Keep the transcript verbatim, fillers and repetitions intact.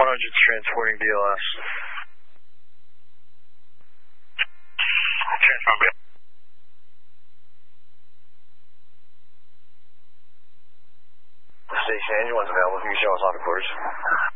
one hundred transporting B L S. Transport B L S. Station engine one's available. If you can show us off the quarters.